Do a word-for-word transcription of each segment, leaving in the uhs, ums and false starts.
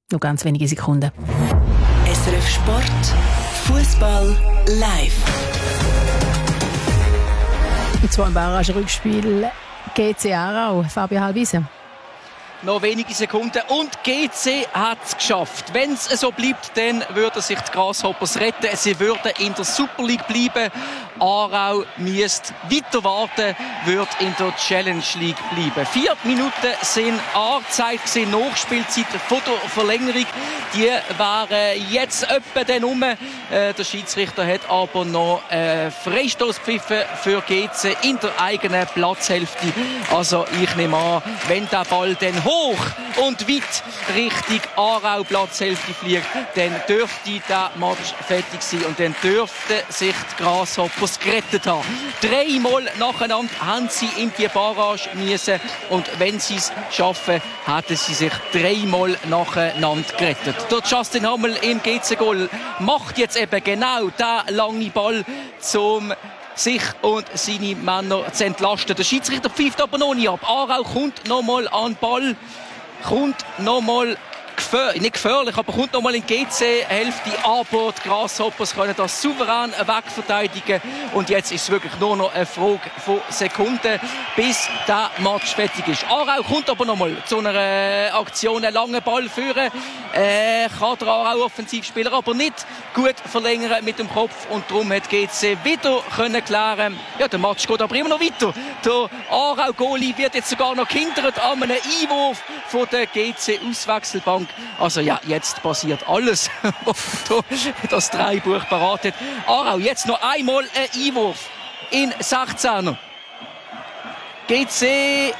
Noch ganz wenige Sekunden. S R F Sport, Fußball live. Und zwar im Barrage-Rückspiel G C Aarau, Fabio Halbise. Noch wenige Sekunden und G C hat es geschafft. Wenn es so bleibt, dann würden sich die Grasshoppers retten. Sie würden in der Super League bleiben. Aarau müsste weiter warten, würde in der Challenge League bleiben. Vier Minuten sind angezeigt, Nachspielzeit von der Verlängerung. Die wären jetzt etwa dann um. Äh, der Schiedsrichter hat aber noch äh, Freistoß gepfiffen für G C in der eigenen Platzhälfte. Also ich nehme an, wenn der Ball dann hoch und weit Richtung Aarau Platzhälfte fliegt, dann dürfte der Match fertig sein und dann dürften sich die Grasshoppers gerettet haben. Dreimal nacheinander haben sie in die Barrage müssen und wenn sie es schaffen, hätten sie sich dreimal nacheinander gerettet. Der Justin Hammel im G C-Goal macht jetzt eben genau den langen Ball zum sich und seine Männer zu entlasten. Der Schiedsrichter pfeift aber noch nicht ab. Aarau kommt noch mal an den Ball, kommt noch mal gefährlich, nicht gefährlich, aber kommt noch mal in die G C-Hälfte. Aber die Grasshoppers können das souverän wegverteidigen. Und jetzt ist es wirklich nur noch eine Frage von Sekunden, bis der Match fertig ist. Aarau kommt aber noch mal zu einer Aktion, einen langen Ball führen. Äh, kann der Aarau-Offensivspieler aber nicht gut verlängern mit dem Kopf. Und darum hat G C wieder können klären. Ja, der Match geht aber immer noch weiter. Der Aarau-Goalie wird jetzt sogar noch gehindert an einem Einwurf von der G C-Auswechselbank. Also ja, jetzt passiert alles, was das Dreibuch parat hat. Aarau, jetzt noch einmal ein Einwurf in sechzehner. G C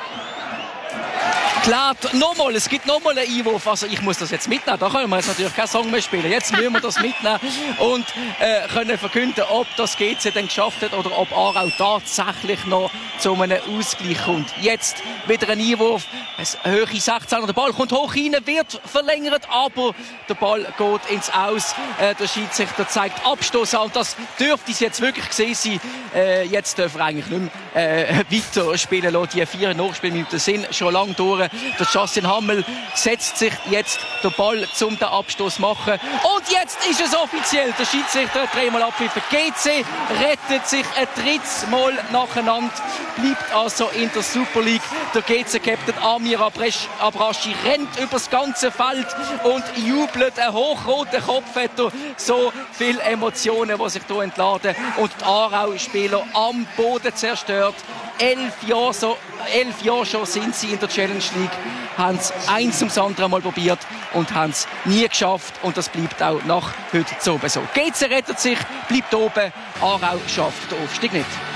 klärt nochmal, es gibt nochmal einen Einwurf. Also ich muss das jetzt mitnehmen, da können wir jetzt natürlich keinen Song mehr spielen. Jetzt müssen wir das mitnehmen und äh, können verkünden, ob das G C dann geschafft hat oder ob Aarau tatsächlich noch zu einem Ausgleich kommt. Jetzt wieder ein Einwurf, eine Höhe sechzehner, der Ball kommt hoch rein, wird verlängert, aber der Ball geht ins Aus. Äh, der Schiedsrichter zeigt Abstoß an und das dürfte es jetzt wirklich gesehen sein. Äh, jetzt dürfen wir eigentlich nicht mehr äh, weiter spielen lassen. Die vier Nachspielminuten sind schon lang durch. Der Justin Hammel setzt sich jetzt den Ball zum den Abstoß zu machen. Und jetzt ist es offiziell. Der Schiedsrichter hat dreimal abgepfiffen. G C rettet sich ein drittes Mal nacheinander, bleibt also in der Super League. Der G C-Captain Amir Abraschi rennt über das ganze Feld und jubelt. Ein hochroter Kopf hat er. So viele Emotionen, die sich hier entladen. Und die Aarau-Spieler am Boden zerstört. Elf Jahre, so, elf Jahre schon sind sie in der Challenge League, haben es eins ums andere Mal probiert und haben es nie geschafft. Und das bleibt auch nach heute so. G C rettet sich, bleibt oben, Aarau schafft den Aufstieg nicht.